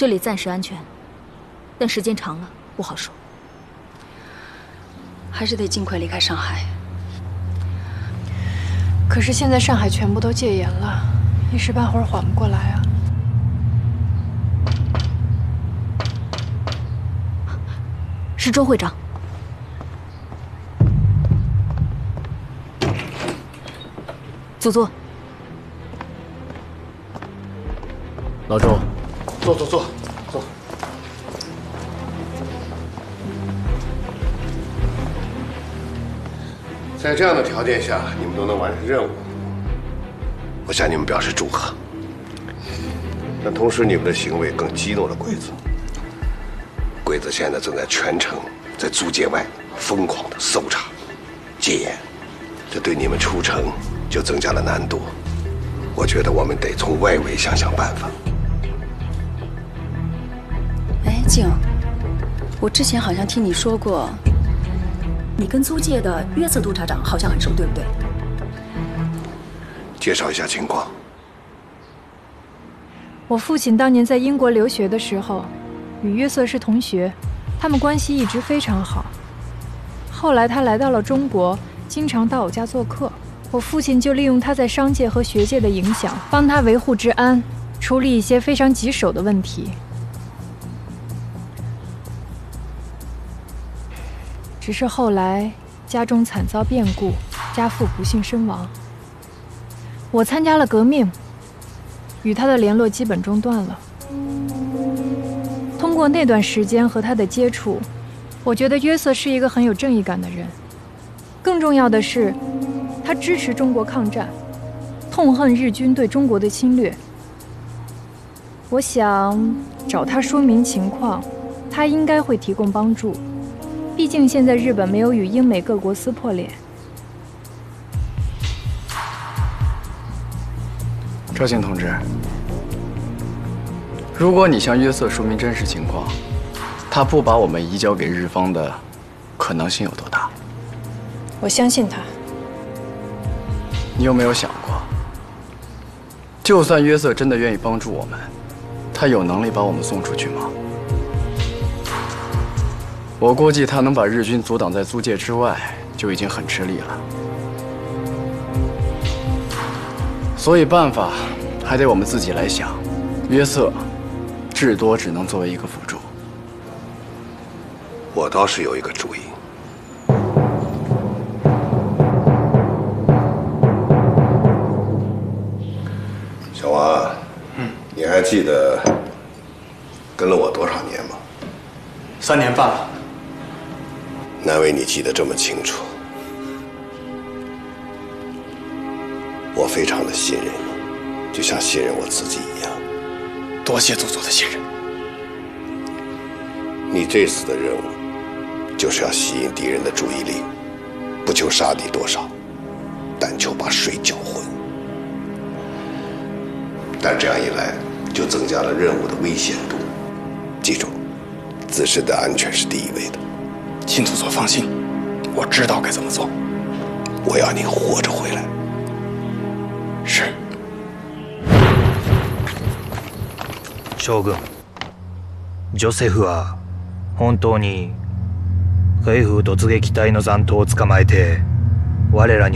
这里暂时安全，但时间长了不好说。 还是得尽快离开上海。 可是现在上海全部都戒严了，一时半会儿缓不过来啊。 是周会长。坐坐。 老周， 坐。在这样的条件下，你们都能完成任务，我向你们表示祝贺。但同时，你们的行为更激怒了鬼子。鬼子现在正在全城在租界外疯狂的搜查、戒严，这对你们出城就增加了难度。我觉得我们得从外围想想办法。 哎，静，我之前好像听你说过， 你跟租界的约瑟督察长好像很熟，对不对？ 介绍一下情况。 我父亲当年在英国留学的时候，与约瑟是同学，他们关系一直非常好。后来他来到了中国，经常到我家做客。我父亲就利用他在商界和学界的影响，帮他维护治安，处理一些非常棘手的问题。只是后来家中惨遭变故，家父不幸身亡。我参加了革命，与他的联络基本中断了。通过那段时间和他的接触，我觉得约瑟是一个很有正义感的人。更重要的是，他支持中国抗战，痛恨日军对中国的侵略。我想找他说明情况，他应该会提供帮助。毕竟现在日本没有与英美各国撕破脸。 赵信同志，如果你向约瑟说明真实情况，他不把我们移交给日方的可能性有多大？ 我相信他。 你有没有想过，就算约瑟真的愿意帮助我们，他有能力把我们送出去吗？我估计他能把日军阻挡在租界之外，就已经很吃力了。所以办法还得我们自己来想，约瑟至多只能作为一个辅助。 我倒是有一个主意。小王，你还记得跟了我多少年吗 ？3年半了。 难为你记得这么清楚。我非常的信任你，就像信任我自己一样。 多谢祖祖的信任。 你这次的任务就是要吸引敌人的注意力，不求杀敌多少，但求把水搅浑。但这样一来，就增加了任务的危险度。记住，自身的安全是第一位的。 请祖祖放心，我知道该怎么做。 我要你活着回来。 是。 将軍、ジョセフは本当に海風突撃隊の残党を捕まえて我らに